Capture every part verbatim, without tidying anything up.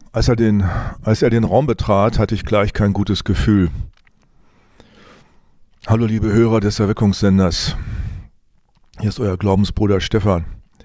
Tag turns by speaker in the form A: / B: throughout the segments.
A: Als er den, als er den Raum betrat, hatte ich gleich kein gutes Gefühl. Hallo liebe Hörer des Erweckungssenders. Hier ist euer Glaubensbruder Stefan.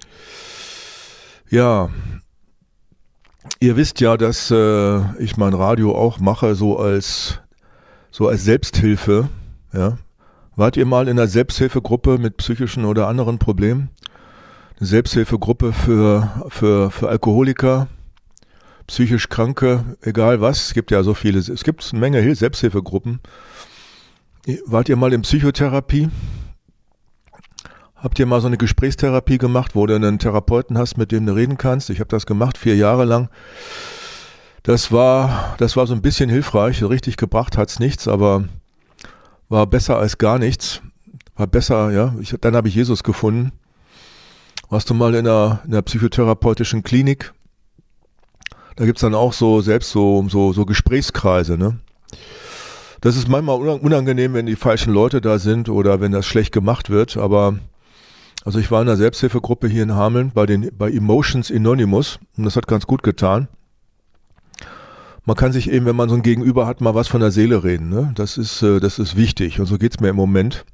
A: Ja, ihr wisst ja, dass äh, ich mein Radio auch mache, so als, so als Selbsthilfe. Ja. Wart ihr mal in einer Selbsthilfegruppe mit psychischen oder anderen Problemen? Eine Selbsthilfegruppe für, für, für Alkoholiker, psychisch Kranke, egal was. Es gibt ja so viele, es gibt eine Menge Selbsthilfegruppen. Wart ihr mal in Psychotherapie? Habt ihr mal so eine Gesprächstherapie gemacht, wo du einen Therapeuten hast, mit dem du reden kannst? Ich habe das gemacht, vier Jahre lang. Das war, das war so ein bisschen hilfreich. Richtig gebracht hat's nichts, aber war besser als gar nichts. War besser, ja. Ich, dann habe ich Jesus gefunden. Warst du mal in einer, in einer psychotherapeutischen Klinik? Da gibt's dann auch so selbst so, so, so Gesprächskreise, ne? Das ist manchmal unangenehm, wenn die falschen Leute da sind oder wenn das schlecht gemacht wird, aber also ich war in einer Selbsthilfegruppe hier in Hameln bei den bei Emotions Anonymous und das hat ganz gut getan. Man kann sich eben, wenn man so ein Gegenüber hat, mal was von der Seele reden, ne? Das ist das ist wichtig und so geht's mir im Moment.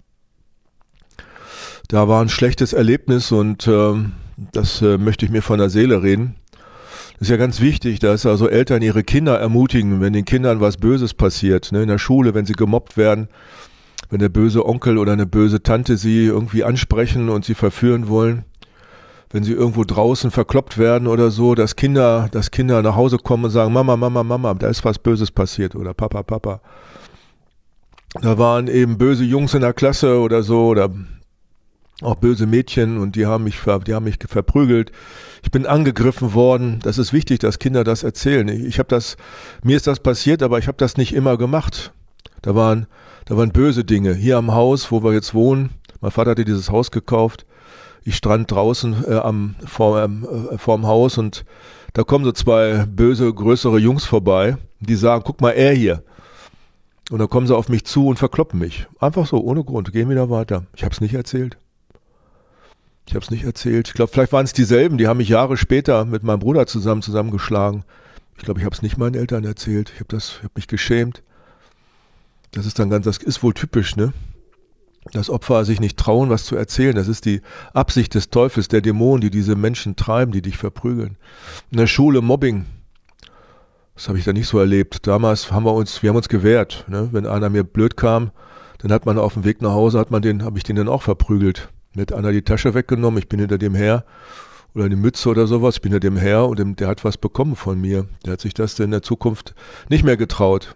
A: Da war ein schlechtes Erlebnis und äh, das äh, möchte ich mir von der Seele reden. Das ist ja ganz wichtig, dass also Eltern ihre Kinder ermutigen, wenn den Kindern was Böses passiert, ne, in der Schule, wenn sie gemobbt werden, wenn der böse Onkel oder eine böse Tante sie irgendwie ansprechen und sie verführen wollen, wenn sie irgendwo draußen verkloppt werden oder so, dass Kinder, dass Kinder nach Hause kommen und sagen, Mama, Mama, Mama, da ist was Böses passiert oder Papa, Papa. Da waren eben böse Jungs in der Klasse oder so oder auch böse Mädchen und die haben mich, ver, die haben mich verprügelt. Ich bin angegriffen worden. Das ist wichtig, dass Kinder das erzählen. Ich, ich habe das, mir ist das passiert, aber ich habe das nicht immer gemacht. Da waren, da waren böse Dinge. Hier am Haus, wo wir jetzt wohnen. Mein Vater hatte dieses Haus gekauft. Ich stand draußen äh, am vor, äh, vorm Haus und da kommen so zwei böse, größere Jungs vorbei. Die sagen, guck mal, er hier. Und dann kommen sie auf mich zu und verkloppen mich. Einfach so, ohne Grund. Gehen wieder weiter. Ich habe es nicht erzählt. Ich habe es nicht erzählt. Ich glaube, vielleicht waren es dieselben, die haben mich Jahre später mit meinem Bruder zusammen zusammengeschlagen. Ich glaube, ich habe es nicht meinen Eltern erzählt. Ich habe das, ich habe mich geschämt. Das ist dann ganz, das ist wohl typisch, ne? Dass Opfer sich nicht trauen, was zu erzählen. Das ist die Absicht des Teufels, der Dämonen, die diese Menschen treiben, die dich verprügeln. In der Schule Mobbing. Das habe ich da nicht so erlebt. Damals haben wir uns, wir haben uns gewehrt, ne? Wenn einer mir blöd kam, dann hat man auf dem Weg nach Hause, hat man den, habe ich den dann auch verprügelt. Mir hat einer die Tasche weggenommen, ich bin hinter dem her, oder eine Mütze oder sowas, ich bin hinter dem her und dem, der hat was bekommen von mir. Der hat sich das in der Zukunft nicht mehr getraut.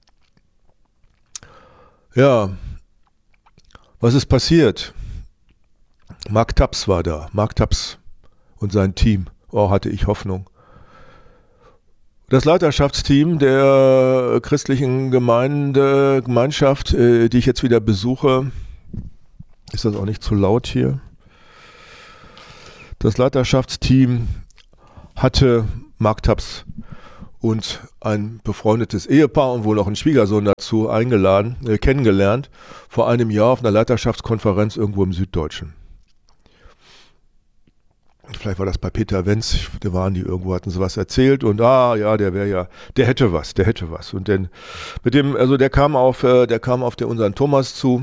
A: Ja, was ist passiert? Mark Taps war da, Mark Taps und sein Team. Oh, hatte ich Hoffnung. Das Leiterschaftsteam der christlichen Gemeinde, Gemeinschaft, äh, die ich jetzt wieder besuche, ist das auch nicht zu laut hier? Das Leiterschaftsteam hatte Mark Taps und ein befreundetes Ehepaar und wohl noch einen Schwiegersohn dazu eingeladen, äh, kennengelernt, vor einem Jahr auf einer Leiterschaftskonferenz irgendwo im Süddeutschen. Vielleicht war das bei Peter Wenz, da waren die irgendwo, hatten sie was erzählt und ah ja, der wäre ja, der hätte was, der hätte was. Und denn mit dem, also der kam auf, äh, der kam auf den, unseren Thomas zu.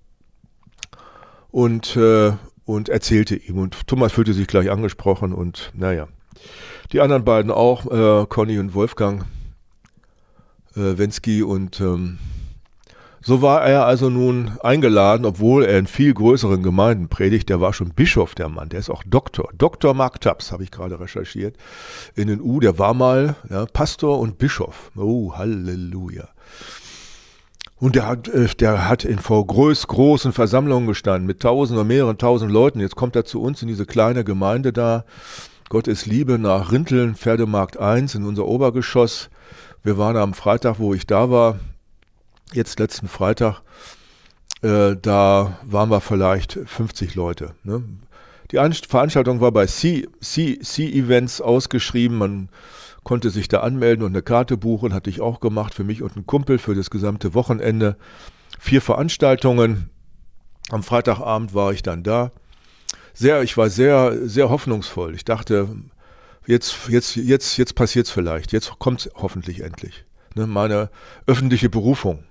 A: Und, äh, und erzählte ihm. Und Thomas fühlte sich gleich angesprochen und naja. Die anderen beiden auch, äh, Conny und Wolfgang äh, Wensky. Und ähm, so war er also nun eingeladen, obwohl er in viel größeren Gemeinden predigt. Der war schon Bischof, der Mann. Der ist auch Doktor. Doktor Mark Taps, habe ich gerade recherchiert. In den U, der war mal ja, Pastor und Bischof. Oh, Halleluja. Und der hat, der hat in vor groß, großen Versammlungen gestanden, mit tausend oder mehreren tausend Leuten. Jetzt kommt er zu uns in diese kleine Gemeinde da. Gott ist Liebe nach Rinteln, Pferdemarkt eins in unser Obergeschoss. Wir waren am Freitag, wo ich da war, jetzt letzten Freitag, äh, da waren wir vielleicht fünfzig Leute. Ne? Die Veranstaltung war bei C-Events ausgeschrieben. Man konnte sich da anmelden und eine Karte buchen, hatte ich auch gemacht, für mich und einen Kumpel für das gesamte Wochenende. Vier Veranstaltungen. Am Freitagabend war ich dann da. Sehr, ich war sehr, sehr hoffnungsvoll. Ich dachte, jetzt, jetzt, jetzt, jetzt passiert es vielleicht, jetzt kommt es hoffentlich endlich. Ne, meine öffentliche Berufung.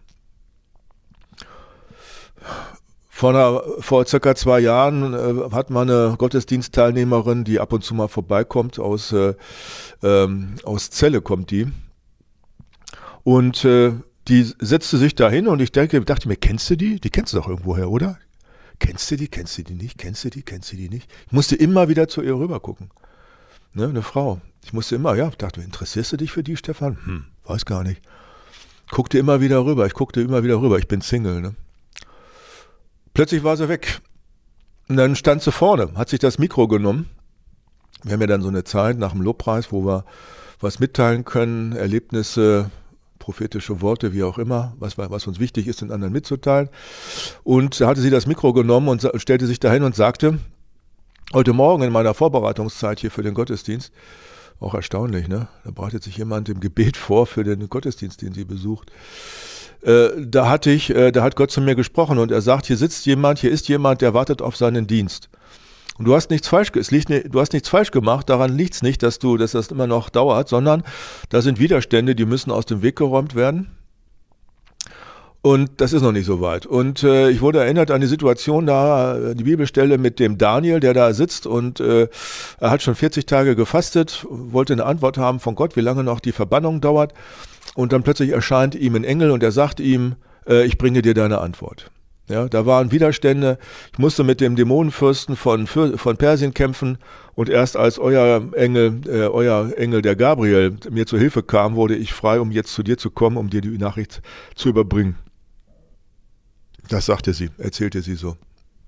A: Vor, einer, vor circa zwei Jahren äh, hat man eine Gottesdienstteilnehmerin, die ab und zu mal vorbeikommt, aus, äh, ähm, aus Celle kommt die. Und äh, die setzte sich da hin und ich denke, dachte mir, kennst du die? Die kennst du doch irgendwoher, oder? Kennst du die? Kennst du die nicht? Kennst du die? Kennst du die nicht? Ich musste immer wieder zu ihr rüber gucken. Ne, eine Frau. Ich musste immer, ja, dachte, interessierst du dich für die, Stefan? Hm, weiß gar nicht. Guckte immer wieder rüber, ich guckte immer wieder rüber, ich bin Single, ne? Plötzlich war sie weg. Und dann stand sie vorne, hat sich das Mikro genommen. Wir haben ja dann so eine Zeit nach dem Lobpreis, wo wir was mitteilen können, Erlebnisse, prophetische Worte, wie auch immer, was, was uns wichtig ist, den anderen mitzuteilen. Und da hatte sie das Mikro genommen und stellte sich dahin und sagte, heute Morgen in meiner Vorbereitungszeit hier für den Gottesdienst, auch erstaunlich, ne? Da bereitet sich jemand im Gebet vor für den Gottesdienst, den sie besucht. Äh, da hatte ich, äh, da hat Gott zu mir gesprochen und er sagt, hier sitzt jemand, hier ist jemand, der wartet auf seinen Dienst. Und du hast nichts falsch, es liegt, du hast nichts falsch gemacht, daran liegt es nicht, dass du, dass das immer noch dauert, sondern da sind Widerstände, die müssen aus dem Weg geräumt werden. Und das ist noch nicht so weit. Und äh, ich wurde erinnert an die Situation da, die Bibelstelle mit dem Daniel, der da sitzt und äh, er hat schon vierzig Tage gefastet, wollte eine Antwort haben von Gott, wie lange noch die Verbannung dauert. Und dann plötzlich erscheint ihm ein Engel und er sagt ihm, äh, ich bringe dir deine Antwort. Ja, da waren Widerstände, ich musste mit dem Dämonenfürsten von, von Persien kämpfen und erst als euer Engel, äh, euer Engel, der Gabriel, mir zur Hilfe kam, wurde ich frei, um jetzt zu dir zu kommen, um dir die Nachricht zu überbringen. Das sagte sie, erzählte sie so.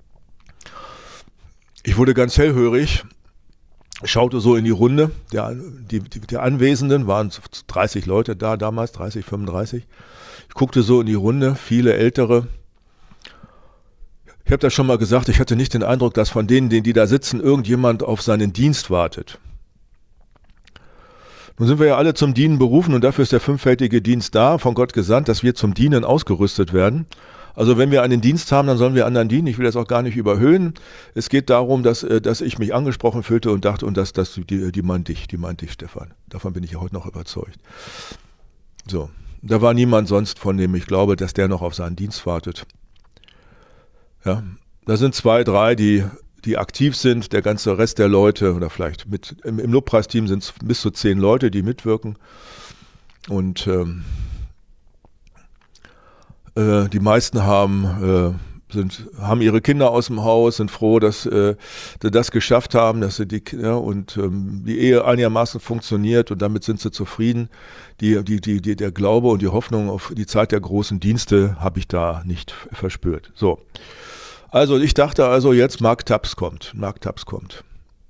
A: Ich wurde ganz hellhörig, schaute so in die Runde, der, die, die, der Anwesenden, waren dreißig Leute da damals, dreißig, fünfunddreißig. Ich guckte so in die Runde, viele Ältere. Ich habe das schon mal gesagt, ich hatte nicht den Eindruck, dass von denen, die da sitzen, irgendjemand auf seinen Dienst wartet. Nun sind wir ja alle zum Dienen berufen und dafür ist der fünffältige Dienst da, von Gott gesandt, dass wir zum Dienen ausgerüstet werden. Also wenn wir einen Dienst haben, dann sollen wir anderen dienen. Ich will das auch gar nicht überhöhen. Es geht darum, dass, dass ich mich angesprochen fühlte und dachte, und das, das, die, die meint dich, die meint dich, Stefan. Davon bin ich ja heute noch überzeugt. So, da war niemand sonst, von dem ich glaube, dass der noch auf seinen Dienst wartet. Ja, da sind zwei, drei, die, die aktiv sind. Der ganze Rest der Leute, oder vielleicht mit im, im Lobpreisteam sind es bis zu zehn Leute, die mitwirken. Und ähm, äh, die meisten haben, äh, sind, haben ihre Kinder aus dem Haus, sind froh, dass äh, sie das geschafft haben, dass sie die, ja, und ähm, die Ehe einigermaßen funktioniert und damit sind sie zufrieden. Die, die, die, die, der Glaube und die Hoffnung auf die Zeit der großen Dienste habe ich da nicht verspürt. So. Also ich dachte also jetzt Mark Taps kommt, Mark Taps kommt.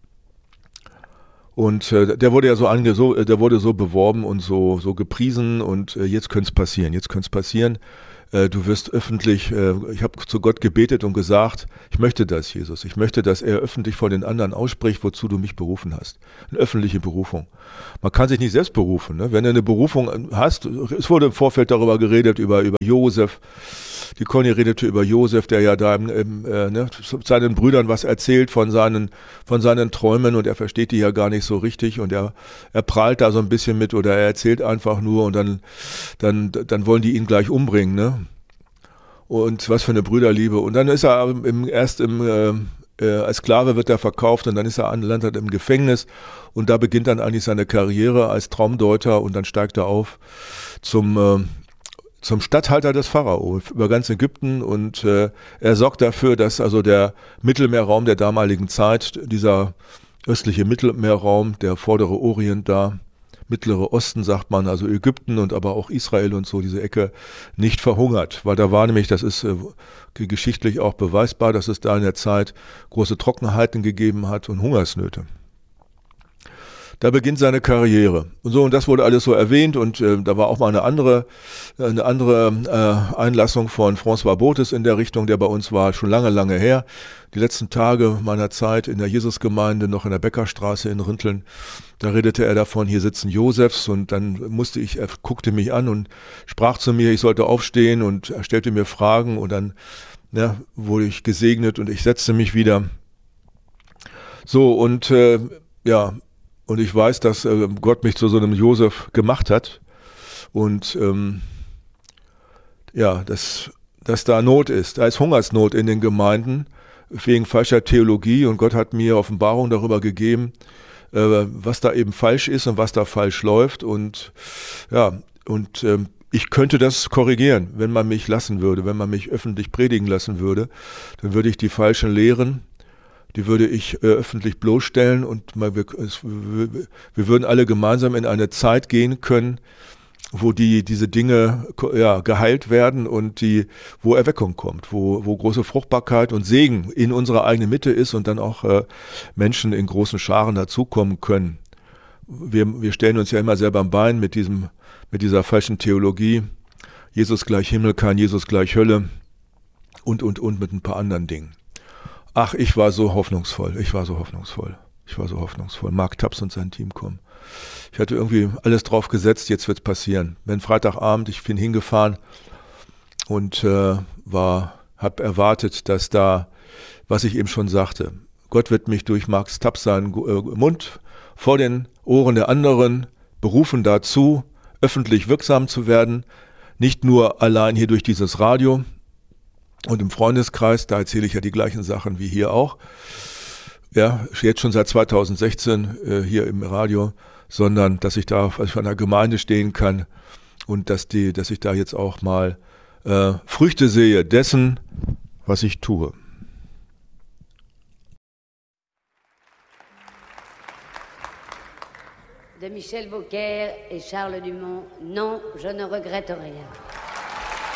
A: Und äh, der wurde ja so ange, so, der wurde so beworben und so, so gepriesen und äh, jetzt könnte es passieren, jetzt könnte es passieren. Äh, du wirst öffentlich, äh, ich habe zu Gott gebetet und gesagt, ich möchte das, Jesus, ich möchte, dass er öffentlich vor den anderen ausspricht, wozu du mich berufen hast. Eine öffentliche Berufung. Man kann sich nicht selbst berufen, ne? Wenn du eine Berufung hast, es wurde im Vorfeld darüber geredet, über, über Josef. Die Conny redete über Josef, der ja da im, im, äh, ne, seinen Brüdern was erzählt von seinen, von seinen Träumen und er versteht die ja gar nicht so richtig und er, er prahlt da so ein bisschen mit oder er erzählt einfach nur und dann, dann, dann wollen die ihn gleich umbringen, ne? Und was für eine Brüderliebe. Und dann ist er im, erst im, äh, äh, als Sklave wird er verkauft und dann ist er landet im Gefängnis und da beginnt dann eigentlich seine Karriere als Traumdeuter und dann steigt er auf zum äh, zum Statthalter des Pharao über ganz Ägypten und äh, er sorgt dafür, dass also der Mittelmeerraum der damaligen Zeit, dieser östliche Mittelmeerraum, der vordere Orient da, mittlere Osten sagt man, also Ägypten und aber auch Israel und so, diese Ecke nicht verhungert, weil da war nämlich, das ist äh, geschichtlich auch beweisbar, dass es da in der Zeit große Trockenheiten gegeben hat und Hungersnöte. Da beginnt seine Karriere. Und so, und das wurde alles so erwähnt und äh, da war auch mal eine andere, eine andere äh, Einlassung von François Botes in der Richtung, der bei uns war, schon lange, lange her. Die letzten Tage meiner Zeit in der Jesusgemeinde, noch in der Beckerstraße in Rinteln, da redete er davon, hier sitzen Josefs und dann musste ich, er guckte mich an und sprach zu mir, ich sollte aufstehen und er stellte mir Fragen und dann ja, wurde ich gesegnet und ich setzte mich wieder. So und äh, ja, Und ich weiß, dass äh, Gott mich zu so einem Josef gemacht hat. Und ähm, ja, dass, dass da Not ist. Da ist Hungersnot in den Gemeinden wegen falscher Theologie. Und Gott hat mir Offenbarung darüber gegeben, äh, was da eben falsch ist und was da falsch läuft. Und ja, und ähm, ich könnte das korrigieren, wenn man mich lassen würde, wenn man mich öffentlich predigen lassen würde. Dann würde ich die falschen Lehren, die würde ich äh, öffentlich bloßstellen und mal, wir, es, wir, wir würden alle gemeinsam in eine Zeit gehen können, wo die diese Dinge ja, geheilt werden und die, wo Erweckung kommt, wo, wo große Fruchtbarkeit und Segen in unserer eigenen Mitte ist und dann auch äh, Menschen in großen Scharen dazukommen können. Wir, wir stellen uns ja immer selber am Bein mit diesem, mit dieser falschen Theologie. Jesus gleich Himmel, kein Jesus gleich Hölle und, und, und mit ein paar anderen Dingen. Ach, ich war so hoffnungsvoll, ich war so hoffnungsvoll, ich war so hoffnungsvoll. Mark Taps und sein Team kommen. Ich hatte irgendwie alles drauf gesetzt, jetzt wird's passieren. Wenn Freitagabend, ich bin hingefahren und äh, war, habe erwartet, dass da, was ich eben schon sagte, Gott wird mich durch Mark Taps seinen äh, Mund vor den Ohren der anderen berufen dazu, öffentlich wirksam zu werden, nicht nur allein hier durch dieses Radio, und im Freundeskreis, da erzähle ich ja die gleichen Sachen wie hier auch, ja, jetzt schon seit zweitausendsechzehn äh, hier im Radio, sondern dass ich da auf einer Gemeinde stehen kann und dass, die, dass ich da jetzt auch mal äh, Früchte sehe dessen, was ich tue.
B: De Michel Beaucaire et Charles Dumont, non, je ne regrette rien.